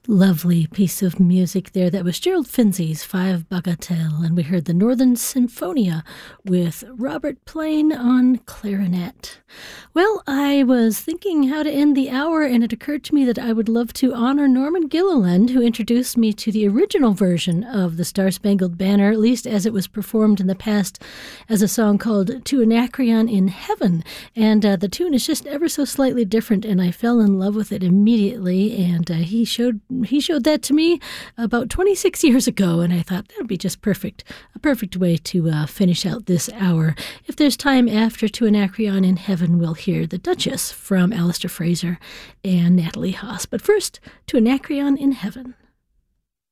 Lovely piece of music there. That was Gerald Finzi's Five Bagatelle, and we heard the Northern Symphonia with Robert Plain on clarinet. Well, I was thinking how to end the hour, and it occurred to me that I would love to honor Norman Gilliland, who introduced me to the original version of the Star-Spangled Banner, at least as it was performed in the past as a song called To Anacreon in Heaven. And the tune is just ever so slightly different, and I fell in love with it immediately, and he showed that to me about 26 years ago, and I thought that would be just perfect, a perfect way to finish out this hour. If there's time after To Anacreon in Heaven, we'll hear The Duchess from Alistair Fraser and Natalie Haas. But first, To Anacreon in Heaven.